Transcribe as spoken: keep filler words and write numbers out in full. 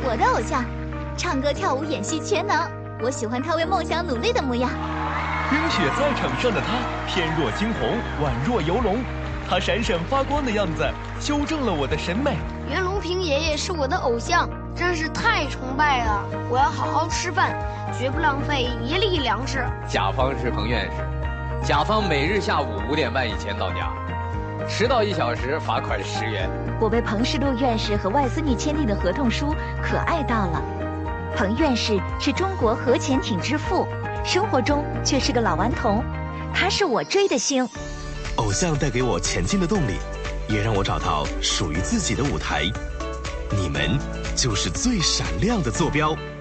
我的偶像，唱歌、跳舞、演戏全能。我喜欢他为梦想努力的模样。 冰雪在场上的他，翩若惊鸿，宛若游龙。他闪闪发光的样子，修正了我的审美。 袁隆平爷爷是我的偶像，真是太崇拜了。我要好好吃饭，绝不浪费一粒粮食。 甲方是彭院士，甲方每日下午五点半以前到家，迟到一小时罚款十元。 我被彭世禄院士和外孙女签订的合同书可爱到了。彭院士是中国核潜艇之父，生活中却是个老顽童，他是我追的星。 偶像带给我前进的动力，也让我找到属于自己的舞台。你们就是最闪亮的坐标。